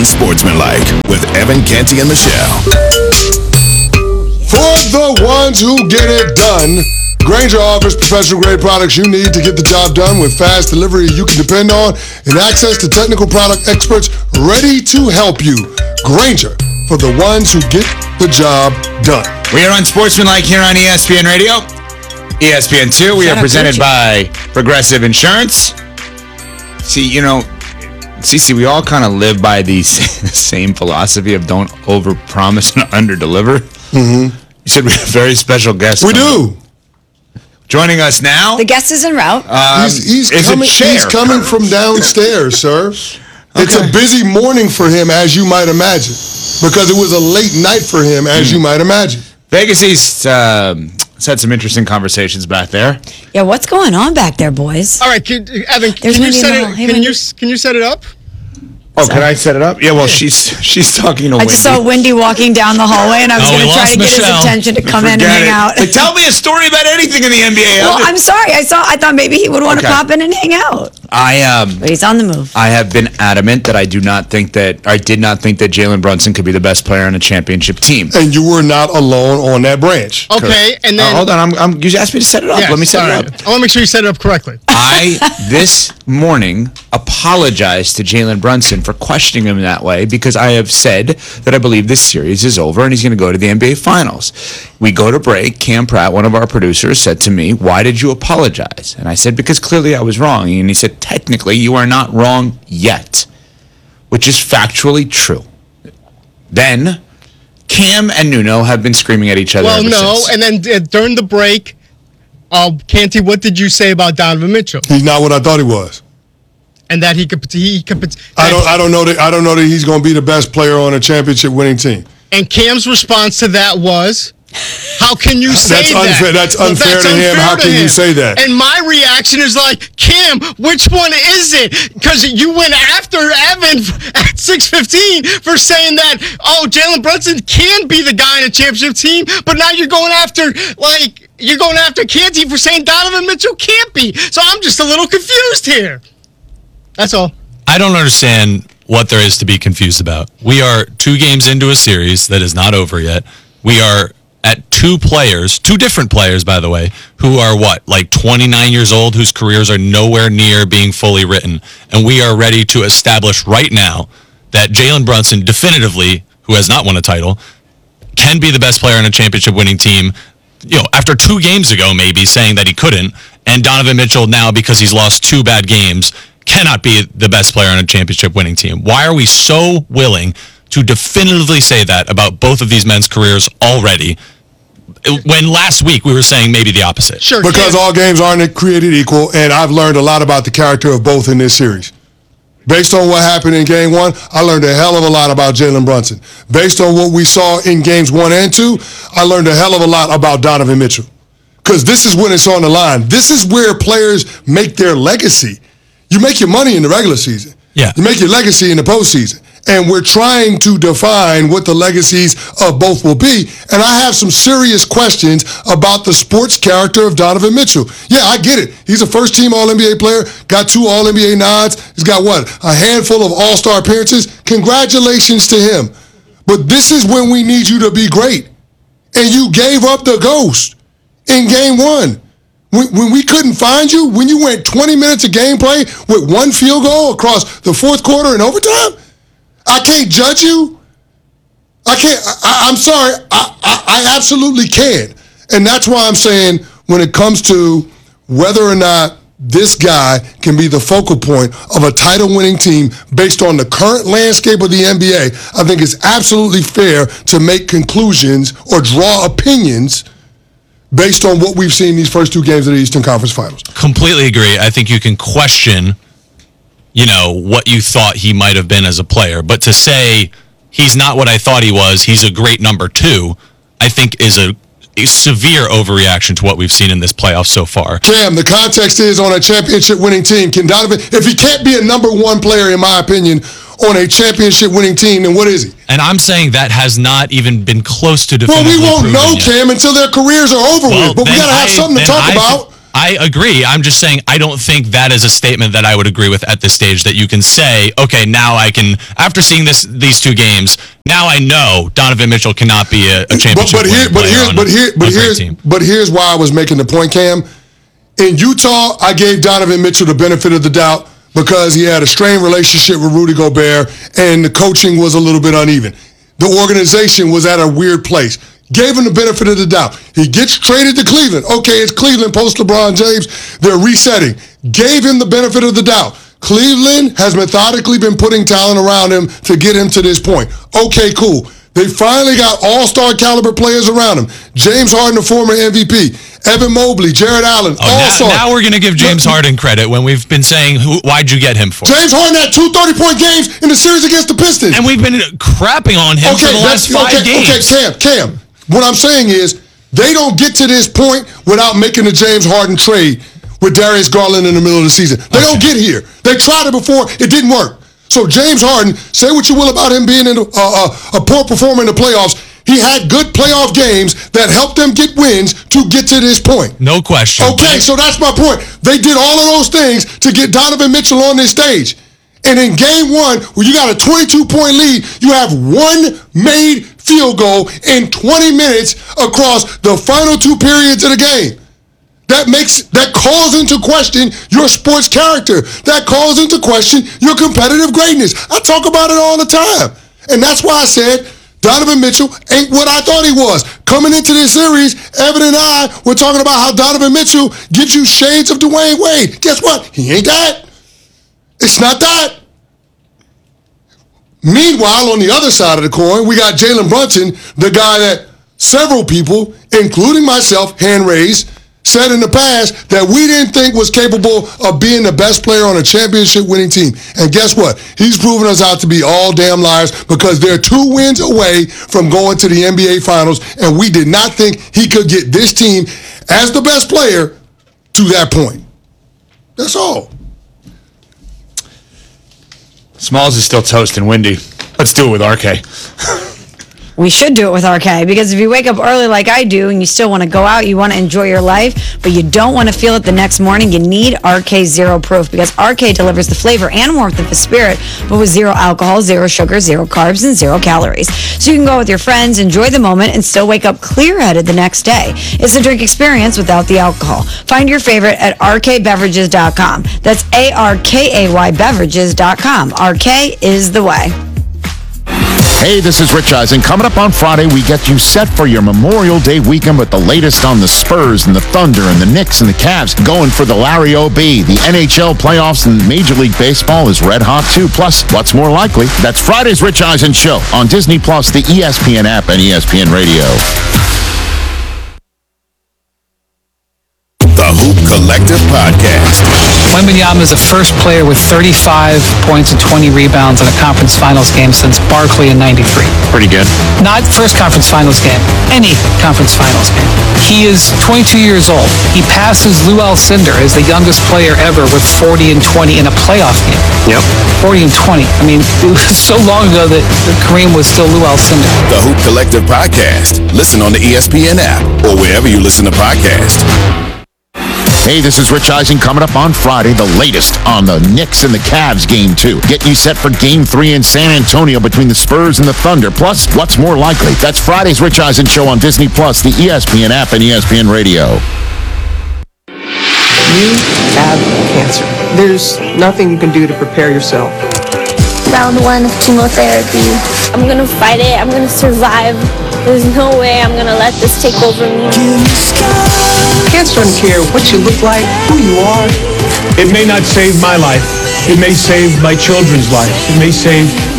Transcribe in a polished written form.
Unsportsmanlike with Evan Canty and Michelle. For the ones who get it done, Grainger offers professional-grade products you need to get the job done with fast delivery you can depend on and access to technical product experts ready to help you. Grainger, for the ones who get the job done. We are Unsportsmanlike here on ESPN Radio, ESPN2. We are presented by Progressive Insurance. See, Cece, we all kind of live by the same philosophy of don't overpromise and underdeliver. Mm-hmm. You said we have a very special guest. We do. Joining us now. The guest is en route. He's coming from downstairs, sir. It's a busy morning for him, as you might imagine, because it was a late night for him, as you might imagine. Vegas East had some interesting conversations back there. Yeah, what's going on back there, boys? All right, Evan, can you set it up? Oh, can I set it up? Yeah, well, she's talking to Wendy. I just saw Wendy walking down the hallway, and I was going to try to get his attention to come in and hang out. Like, tell me a story about anything in the NBA. Well, I'm sorry. I thought maybe he would want to pop in and hang out. But he's on the move. I have been adamant that I did not think that Jalen Brunson could be the best player on a championship team. And you were not alone on that branch. Okay, correct. And then hold on. You asked me to set it up. Yes, let me set it up. I want to make sure you set it up correctly. This morning apologized to Jalen Brunson for questioning him that way because I have said that I believe this series is over and he's going to go to the NBA Finals. We go to break. Cam Pratt, one of our producers, said to me, "Why did you apologize?" And I said, "Because clearly I was wrong." And he said, "Technically, you are not wrong yet," which is factually true. Then Cam and Nuno have been screaming at each other ever since. And then during the break, Canty, what did you say about Donovan Mitchell? He's not what I thought he was. And that he could. I don't know that he's going to be the best player on a championship winning team. And Cam's response to that was, "How can you say that? That's unfair to him. How can you say that?" And my reaction is like, Cam, which one is it? Because you went after Evan at 6:15 for saying that, Jalen Brunson can be the guy in a championship team, but now you're going after Canty for saying Donovan Mitchell can't be. So I'm just a little confused here. That's all. I don't understand what there is to be confused about. We are 2 games into a series that is not over yet. We are at 2 different players, by the way, who are 29 years old, whose careers are nowhere near being fully written. And we are ready to establish right now that Jalen Brunson definitively, who has not won a title, can be the best player on a championship winning team. After 2 games ago, maybe saying that he couldn't, and Donovan Mitchell now, because he's lost 2 bad games, cannot be the best player on a championship winning team. Why are we so willing to definitively say that about both of these men's careers already, when last week we were saying maybe the opposite? Sure. Because all games aren't created equal, and I've learned a lot about the character of both in this series. Based on what happened in Game 1, I learned a hell of a lot about Jalen Brunson. Based on what we saw in Games 1 and 2, I learned a hell of a lot about Donovan Mitchell. Because this is when it's on the line. This is where players make their legacy. You make your money in the regular season. Yeah. You make your legacy in the postseason. And we're trying to define what the legacies of both will be. And I have some serious questions about the sports character of Donovan Mitchell. Yeah, I get it. He's a first-team All-NBA player, got 2 All-NBA nods. He's got, a handful of All-Star appearances. Congratulations to him. But this is when we need you to be great. And you gave up the ghost in Game 1. When we couldn't find you, when you went 20 minutes of gameplay with 1 field goal across the fourth quarter and overtime, I can't judge you. I'm sorry. I absolutely can. And that's why I'm saying when it comes to whether or not this guy can be the focal point of a title-winning team based on the current landscape of the NBA, I think it's absolutely fair to make conclusions or draw opinions based on what we've seen these first 2 games of the Eastern Conference Finals. Completely agree. I think you can question, what you thought he might have been as a player. But to say he's not what I thought he was, he's a great number 2, I think is a severe overreaction to what we've seen in this playoff so far. Cam, the context is on a championship winning team. Can Donovan, if he can't be a number 1 player, in my opinion, on a championship winning team, then what is he? And I'm saying that has not even been close to definitively Well, we won't know, yet. Cam, until their careers are over with. But we got to have something to talk about. I agree. I'm just saying I don't think that is a statement that I would agree with at this stage, that you can say, okay, now I can, after seeing these two games, now I know Donovan Mitchell cannot be a championship player. But here's why I was making the point, Cam. In Utah, I gave Donovan Mitchell the benefit of the doubt because he had a strained relationship with Rudy Gobert and the coaching was a little bit uneven. The organization was at a weird place. Gave him the benefit of the doubt. He gets traded to Cleveland. Okay, it's Cleveland post LeBron James. They're resetting. Gave him the benefit of the doubt. Cleveland has methodically been putting talent around him to get him to this point. Okay, cool. They finally got all-star caliber players around him. James Harden, the former MVP. Evan Mobley, Jared Allen, all-star. Now we're going to give James Harden credit when we've been saying, why'd you get him for? James Harden had 2 30-point games in the series against the Pistons. And we've been crapping on him for the last 5 games. Okay, Cam. What I'm saying is, they don't get to this point without making the James Harden trade with Darius Garland in the middle of the season. They don't get here. They tried it before. It didn't work. So James Harden, say what you will about him being a poor performer in the playoffs, he had good playoff games that helped them get wins to get to this point. No question. Okay, so that's my point. They did all of those things to get Donovan Mitchell on this stage. And in game 1, where you got a 22-point lead, you have one made field goal in 20 minutes across the final 2 periods of the game. That calls into question your sports character. That calls into question your competitive greatness. I talk about it all the time. And that's why I said Donovan Mitchell ain't what I thought he was. Coming into this series, Evan and I were talking about how Donovan Mitchell gives you shades of Dwayne Wade. Guess what? He ain't that. It's not that. Meanwhile, on the other side of the coin, we got Jalen Brunson, the guy that several people, including myself, hand raised, said in the past that we didn't think was capable of being the best player on a championship winning team. And guess what? He's proven us out to be all damn liars because they're 2 wins away from going to the NBA Finals, and we did not think he could get this team as the best player to that point. That's all. Smalls is still toast and windy. Let's do it with RK. We should do it with RK, because if you wake up early like I do and you still want to go out, you want to enjoy your life, but you don't want to feel it the next morning, you need RK Zero Proof, because RK delivers the flavor and warmth of the spirit, but with 0 alcohol, 0 sugar, 0 carbs, and 0 calories. So you can go with your friends, enjoy the moment, and still wake up clear-headed the next day. It's a drink experience without the alcohol. Find your favorite at rkbeverages.com. That's ARKAY beverages.com. RK is the way. Hey, this is Rich Eisen. Coming up on Friday, we get you set for your Memorial Day weekend with the latest on the Spurs and the Thunder and the Knicks and the Cavs going for the Larry O.B. The NHL playoffs and Major League Baseball is red hot too. Plus, what's more likely? That's Friday's Rich Eisen Show on Disney Plus, the ESPN app, and ESPN Radio. The Hoop Collective Podcast. Wembanyama is the first player with 35 points and 20 rebounds in a conference finals game since Barkley in '93. Pretty good. Not first conference finals game, any conference finals game. He is 22 years old. He passes Lou Alcindor as the youngest player ever with 40 and 20 in a playoff game. Yep. 40 and 20. I mean, it was so long ago that Kareem was still Lou Alcindor. The Hoop Collective Podcast. Listen on the ESPN app or wherever you listen to podcasts. Hey, this is Rich Eisen. Coming up on Friday, the latest on the Knicks and the Cavs Game 2. Getting you set for Game 3 in San Antonio between the Spurs and the Thunder. Plus, what's more likely? That's Friday's Rich Eisen Show on Disney Plus, the ESPN app, and ESPN Radio. You have cancer. There's nothing you can do to prepare yourself. Round 1 of chemotherapy. I'm gonna fight it. I'm gonna survive. There's no way I'm gonna let this take over me. Cancer doesn't care what you look like, who you are. It may not save my life. It may save my children's lives. It may save